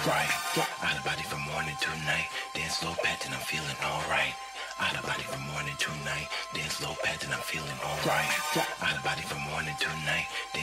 alright. Out of body from morning to night, then slow patting, I'm feeling alright. Out of body from morning to night, then slow patting, I'm feeling alright. Out of body from morning to night, then